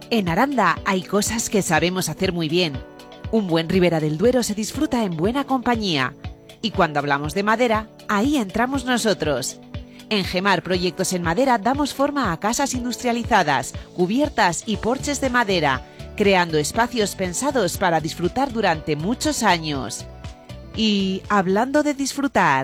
En Aranda hay cosas que sabemos hacer muy bien. Un buen Ribera del Duero se disfruta en buena compañía. Y cuando hablamos de madera, ahí entramos nosotros. En Gemar Proyectos en Madera damos forma a casas industrializadas, cubiertas y porches de madera, creando espacios pensados para disfrutar durante muchos años. Y hablando de disfrutar...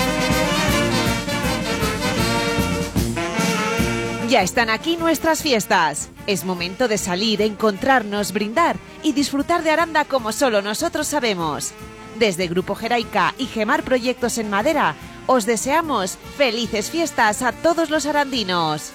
Ya están aquí nuestras fiestas. Es momento de salir, encontrarnos, brindar y disfrutar de Aranda como solo nosotros sabemos. Desde Grupo Geraica y Gemar Proyectos en Madera, os deseamos felices fiestas a todos los arandinos.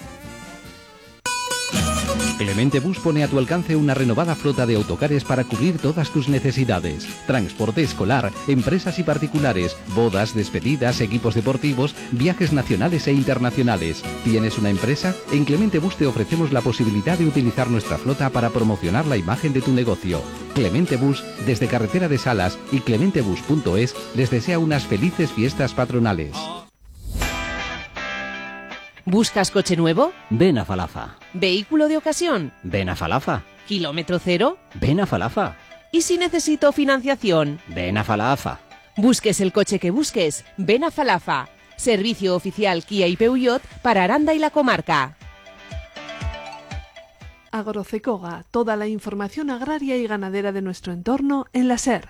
Clemente Bus pone a tu alcance una renovada flota de autocares para cubrir todas tus necesidades. Transporte escolar, empresas y particulares, bodas, despedidas, equipos deportivos, viajes nacionales e internacionales. ¿Tienes una empresa? En Clemente Bus te ofrecemos la posibilidad de utilizar nuestra flota para promocionar la imagen de tu negocio. Clemente Bus, desde Carretera de Salas y clementebus.es, les desea unas felices fiestas patronales. ¿Buscas coche nuevo? Ven a Falafa. ¿Vehículo de ocasión? Ven a Falafa. ¿Kilómetro cero? Ven a Falafa. ¿Y si necesito financiación? Ven a Falafa. Busques el coche que busques, ven a Falafa. Servicio oficial Kia y Peugeot para Aranda y la comarca. Agrocecoga, toda la información agraria y ganadera de nuestro entorno en la SER.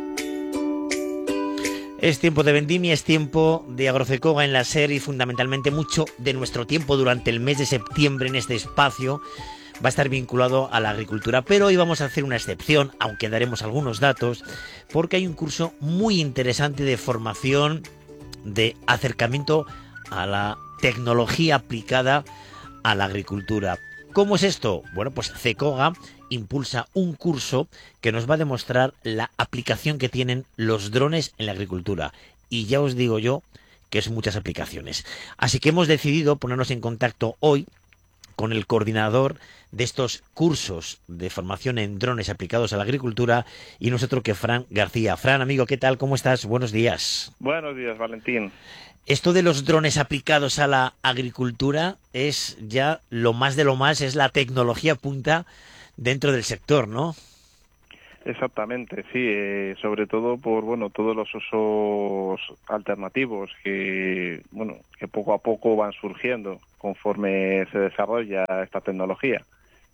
Es tiempo de vendimia, es tiempo de Agrocecoga en la SER y fundamentalmente mucho de nuestro tiempo durante el mes de septiembre en este espacio va a estar vinculado a la agricultura. Pero hoy vamos a hacer una excepción, aunque daremos algunos datos, porque hay un curso muy interesante de formación, de acercamiento a la tecnología aplicada a la agricultura. ¿Cómo es esto? Bueno, pues CECOGA impulsa un curso que nos va a demostrar la aplicación que tienen los drones en la agricultura. Y ya os digo yo que es muchas aplicaciones. Así que hemos decidido ponernos en contacto hoy con el coordinador de estos cursos de formación en drones aplicados a la agricultura y nosotros que Fran García. Fran, amigo, ¿qué tal? ¿Cómo estás? Buenos días. Buenos días, Valentín. Esto de los drones aplicados a la agricultura es ya lo más de lo más, es la tecnología punta dentro del sector, ¿no? Exactamente, sí, sobre todo por todos los usos alternativos que poco a poco van surgiendo conforme se desarrolla esta tecnología.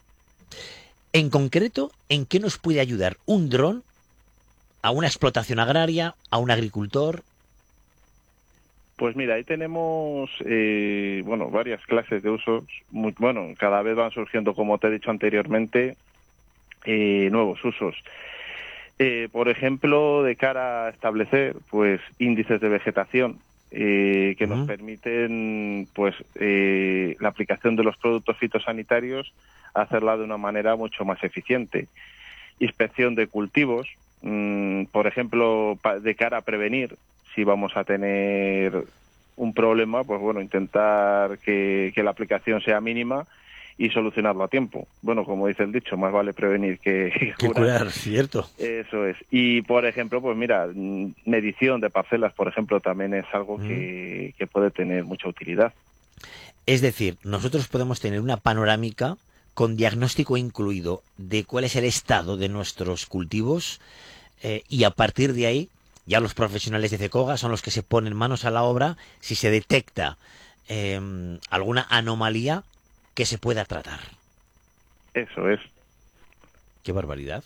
En concreto, ¿en qué nos puede ayudar un dron a una explotación agraria, a un agricultor? Pues mira, ahí tenemos varias clases de usos. Cada vez van surgiendo, como te he dicho anteriormente, nuevos usos. Por ejemplo, de cara a establecer índices de vegetación que nos permiten la aplicación de los productos fitosanitarios, hacerla de una manera mucho más eficiente. Inspección de cultivos, por ejemplo, de cara a prevenir si vamos a tener un problema, intentar que la aplicación sea mínima y solucionarlo a tiempo. Como dice el dicho, más vale prevenir que curar, cierto. Eso es. Y, por ejemplo, medición de parcelas, por ejemplo, también es algo que puede tener mucha utilidad. Es decir, nosotros podemos tener una panorámica con diagnóstico incluido de cuál es el estado de nuestros cultivos y a partir de ahí ya los profesionales de CECOGA son los que se ponen manos a la obra si se detecta alguna anomalía que se pueda tratar. Eso es. Qué barbaridad.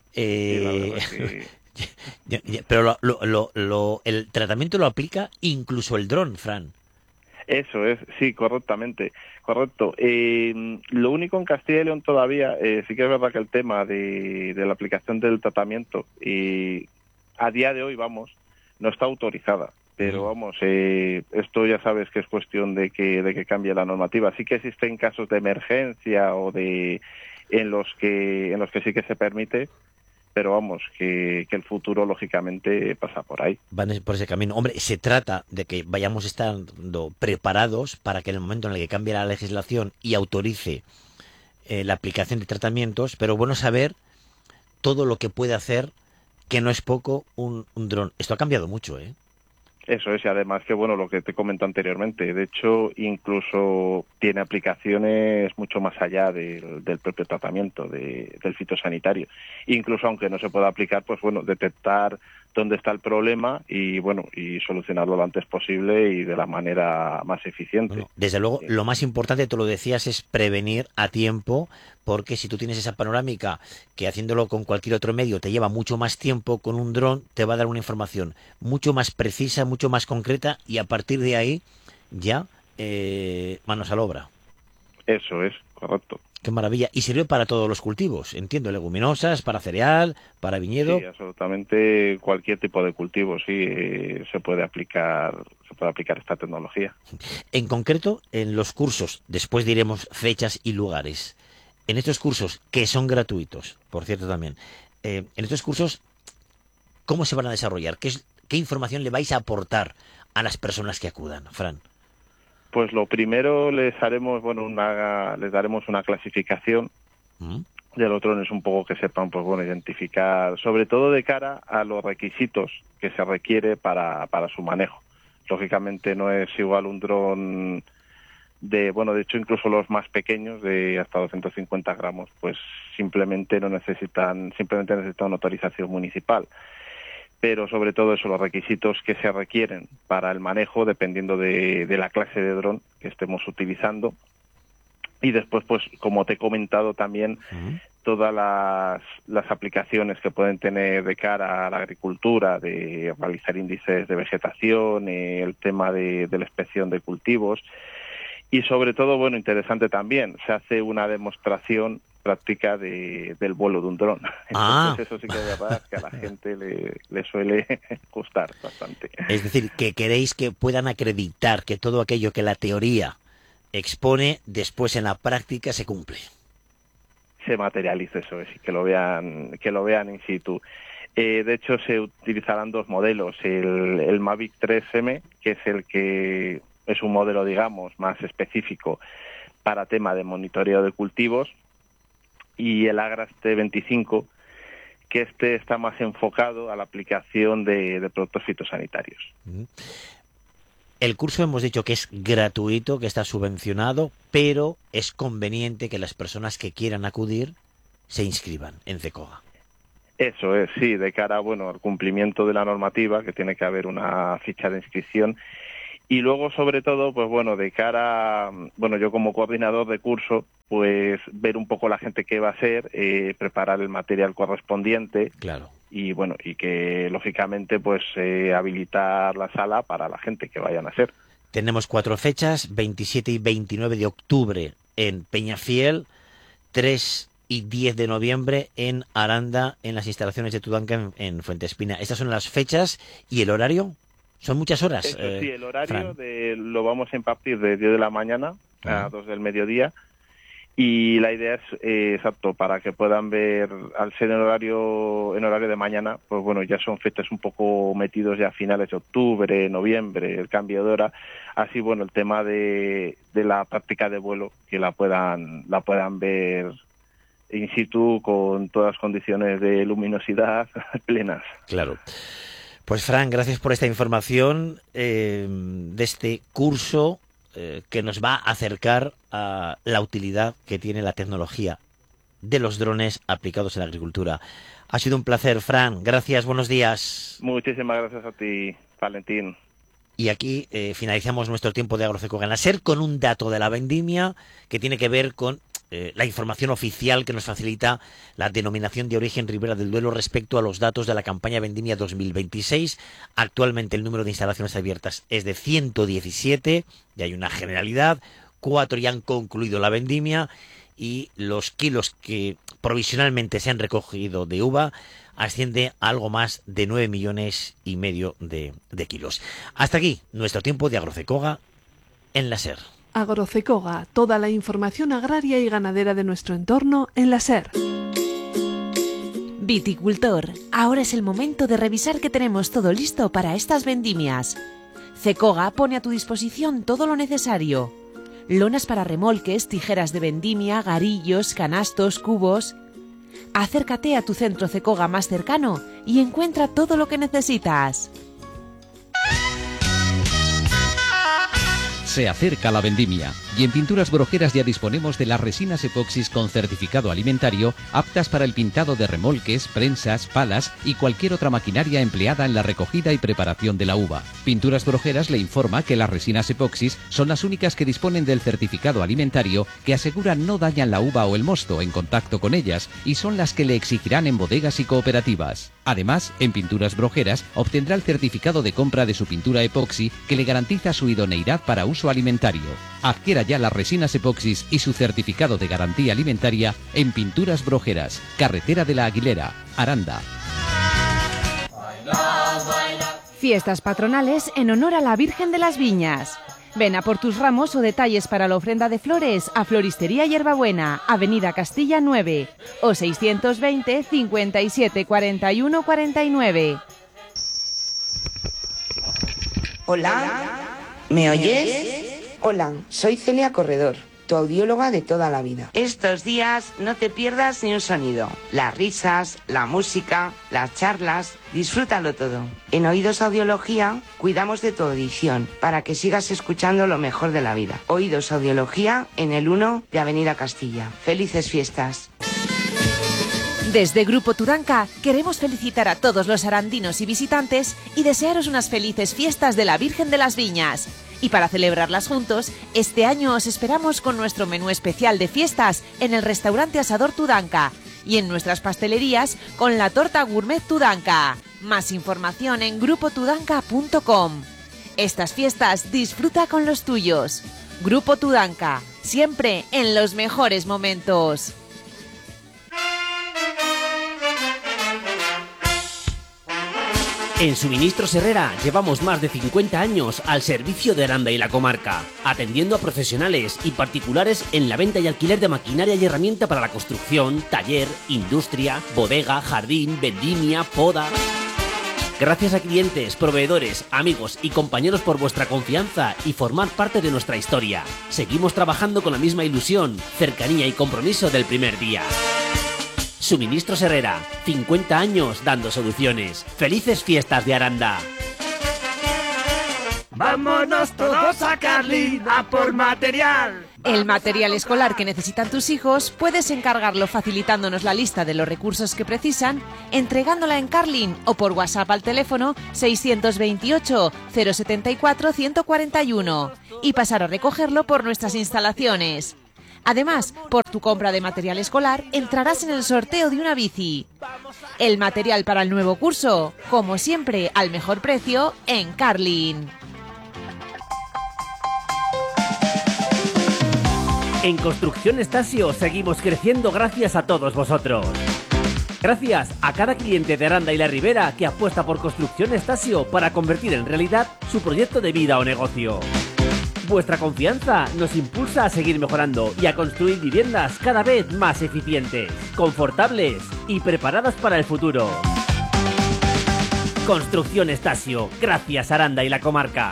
Pero el tratamiento lo aplica incluso el dron, Fran. Eso es, sí, correctamente. Correcto. Lo único en Castilla y León todavía, sí que es verdad que el tema de la aplicación del tratamiento a día de hoy, no está autorizada. Pero esto ya sabes que es cuestión de que cambie la normativa. Sí que existen casos de emergencia o en los que sí que se permite, pero que el futuro lógicamente pasa por ahí. Van por ese camino. Hombre, se trata de que vayamos estando preparados para que en el momento en el que cambie la legislación y autorice la aplicación de tratamientos, pero bueno saber todo lo que puede hacer, que no es poco, un dron. Esto ha cambiado mucho, ¿eh? Eso es, y además que, bueno, lo que te comento anteriormente, de hecho, incluso tiene aplicaciones mucho más allá del propio tratamiento del fitosanitario. Incluso aunque no se pueda aplicar, pues bueno, detectar dónde está el problema y, bueno, y solucionarlo lo antes posible y de la manera más eficiente. Bueno, desde luego, lo más importante, tú lo decías, es prevenir a tiempo, porque si tú tienes esa panorámica que haciéndolo con cualquier otro medio te lleva mucho más tiempo, con un dron te va a dar una información mucho más precisa, mucho más concreta, y a partir de ahí ya manos a la obra. Eso es, correcto. Qué maravilla. Y sirve para todos los cultivos, entiendo, leguminosas, para cereal, para viñedo. Sí, absolutamente cualquier tipo de cultivo, sí, se puede aplicar esta tecnología. En concreto, en los cursos, después diremos fechas y lugares. En estos cursos, que son gratuitos, por cierto también, en estos cursos, ¿cómo se van a desarrollar? ¿Qué información le vais a aportar a las personas que acudan, Fran? Pues lo primero les daremos una clasificación de los drones, un poco que sepan, pues bueno, identificar, sobre todo de cara a los requisitos que se requiere para su manejo. Lógicamente no es igual un dron de hecho incluso los más pequeños de hasta 250 gramos, pues simplemente necesitan una autorización municipal. Pero sobre todo eso, los requisitos que se requieren para el manejo, dependiendo de la clase de dron que estemos utilizando. Y después, pues como te he comentado también, todas las aplicaciones que pueden tener de cara a la agricultura, de realizar índices de vegetación, el tema de la inspección de cultivos. Y sobre todo, bueno, interesante también, se hace una demostración práctica del vuelo de un dron. Entonces eso sí que es verdad que a la gente le suele gustar bastante. Es decir, que queréis que puedan acreditar que todo aquello que la teoría expone, después en la práctica se cumple. Se materialice, eso es, y que lo vean in situ. De hecho, se utilizarán dos modelos, el Mavic 3M, que es el que es un modelo, digamos, más específico para tema de monitoreo de cultivos, y el Agras T25, que está más enfocado a la aplicación de productos fitosanitarios. El curso hemos dicho que es gratuito, que está subvencionado, pero es conveniente que las personas que quieran acudir se inscriban en CECOGA. Eso es, sí, de cara al cumplimiento de la normativa, que tiene que haber una ficha de inscripción. Y luego, sobre todo, pues bueno, de cara, yo como coordinador de curso, pues ver un poco la gente que va a ser, preparar el material correspondiente. Claro. Y bueno, y que lógicamente pues habilitar la sala para la gente que vayan a ser. Tenemos 4 fechas, 27 y 29 de octubre en Peñafiel, 3 y 10 de noviembre en Aranda, en las instalaciones de Tudanca en Fuentespina. Estas son las fechas. ¿Y el horario? Son muchas horas. Eso sí, el horario lo vamos a impartir de 10 de la mañana a 2 del mediodía, y la idea es, exacto, para que puedan ver, al ser en horario de mañana, pues bueno, ya son fechas un poco metidos ya a finales de octubre, noviembre, el cambio de hora, así bueno, el tema de la práctica de vuelo, que la puedan ver in situ con todas las condiciones de luminosidad plenas. Claro. Pues Fran, gracias por esta información de este curso que nos va a acercar a la utilidad que tiene la tecnología de los drones aplicados en la agricultura. Ha sido un placer, Fran. Gracias, buenos días. Muchísimas gracias a ti, Valentín. Y aquí finalizamos nuestro tiempo de AgroCecoga en la SER con un dato de la vendimia que tiene que ver con la información oficial que nos facilita la denominación de origen Ribera del Duero respecto a los datos de la campaña Vendimia 2026. Actualmente el número de instalaciones abiertas es de 117, y hay una generalidad, 4 ya han concluido la vendimia, y los kilos que provisionalmente se han recogido de uva asciende a algo más de 9,5 millones de kilos. Hasta aquí nuestro tiempo de AgroCecoga en la SER. AgroCecoga, toda la información agraria y ganadera de nuestro entorno en la SER. Viticultor, ahora es el momento de revisar que tenemos todo listo para estas vendimias. CECOGA pone a tu disposición todo lo necesario. Lonas para remolques, tijeras de vendimia, garillos, canastos, cubos. Acércate a tu centro CECOGA más cercano y encuentra todo lo que necesitas. Se acerca la vendimia y en Pinturas Brojeras ya disponemos de las resinas epoxis con certificado alimentario aptas para el pintado de remolques, prensas, palas y cualquier otra maquinaria empleada en la recogida y preparación de la uva. Pinturas Brojeras le informa que las resinas epoxis son las únicas que disponen del certificado alimentario que aseguran no dañan la uva o el mosto en contacto con ellas y son las que le exigirán en bodegas y cooperativas. Además, en Pinturas Brojeras obtendrá el certificado de compra de su pintura epoxi que le garantiza su idoneidad para uso alimentario. Adquiera ya las resinas epoxis y su certificado de garantía alimentaria en Pinturas Brojeras, Carretera de la Aguilera, Aranda. Fiestas patronales en honor a la Virgen de las Viñas. Ven a por tus ramos o detalles para la ofrenda de flores a Floristería Hierbabuena, Avenida Castilla 9 o 620 57 41 49. Hola, ¿me oyes? Hola, soy Celia Corredor, tu audióloga de toda la vida. Estos días no te pierdas ni un sonido. Las risas, la música, las charlas, disfrútalo todo. En Oídos Audiología cuidamos de tu audición para que sigas escuchando lo mejor de la vida. Oídos Audiología en el 1 de Avenida Castilla. ¡Felices fiestas! Desde Grupo Tudanca queremos felicitar a todos los arandinos y visitantes y desearos unas felices fiestas de la Virgen de las Viñas. Y para celebrarlas juntos, este año os esperamos con nuestro menú especial de fiestas en el restaurante Asador Tudanca y en nuestras pastelerías con la torta gourmet Tudanca. Más información en grupotudanca.com. Estas fiestas disfruta con los tuyos. Grupo Tudanca, siempre en los mejores momentos. En Suministros Herrera llevamos más de 50 años al servicio de Aranda y la comarca, atendiendo a profesionales y particulares en la venta y alquiler de maquinaria y herramienta para la construcción, taller, industria, bodega, jardín, vendimia, poda. Gracias a clientes, proveedores, amigos y compañeros por vuestra confianza y formar parte de nuestra historia. Seguimos trabajando con la misma ilusión, cercanía y compromiso del primer día. Suministros Herrera, 50 años dando soluciones. ¡Felices fiestas de Aranda! ¡Vámonos todos a Carlin a por material! El material escolar que necesitan tus hijos puedes encargarlo facilitándonos la lista de los recursos que precisan, entregándola en Carlin o por WhatsApp al teléfono 628 074 141 y pasar a recogerlo por nuestras instalaciones. Además, por tu compra de material escolar, entrarás en el sorteo de una bici. El material para el nuevo curso, como siempre, al mejor precio, en Carlin. En Construcción Estasio seguimos creciendo gracias a todos vosotros. Gracias a cada cliente de Aranda y la Ribera que apuesta por Construcción Estasio para convertir en realidad su proyecto de vida o negocio. Vuestra confianza nos impulsa a seguir mejorando y a construir viviendas cada vez más eficientes, confortables y preparadas para el futuro. Construcción Estasio, gracias Aranda y la comarca.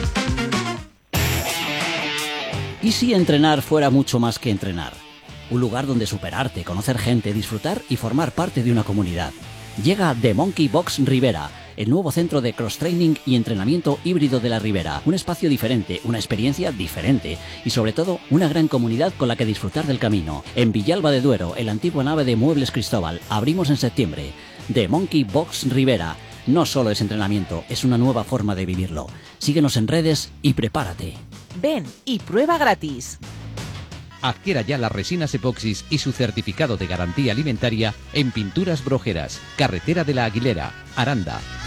¿Y si entrenar fuera mucho más que entrenar? Un lugar donde superarte, conocer gente, disfrutar y formar parte de una comunidad. Llega The Monkey Box Ribera, el nuevo centro de cross-training y entrenamiento híbrido de la Ribera. Un espacio diferente, una experiencia diferente y sobre todo una gran comunidad con la que disfrutar del camino. En Villalba de Duero, en la antigua nave de Muebles Cristóbal, abrimos en septiembre. The Monkey Box Ribera. No solo es entrenamiento, es una nueva forma de vivirlo. Síguenos en redes y prepárate. Ven y prueba gratis. Adquiera ya las resinas epoxis y su certificado de garantía alimentaria en Pinturas Brojeras, Carretera de la Aguilera, Aranda.